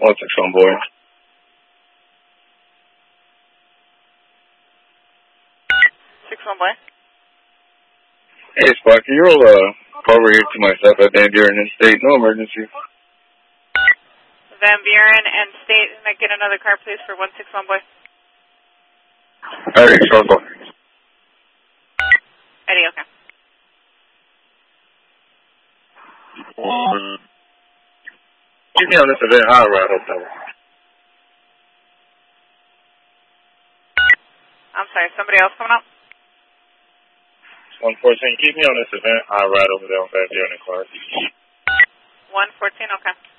161 boy. 61 boy. Hey, Spot, can you roll over here to myself at Van Buren and State? No emergency. Van Buren and State, can I get another car, please, for 161 boy? Alright, circle. Eddie, okay. Keep me on this event. I'll ride up there. I'm sorry, somebody else coming up? 114, keep me on this event. I'll ride over there on Van Buren and Clark. 114, okay.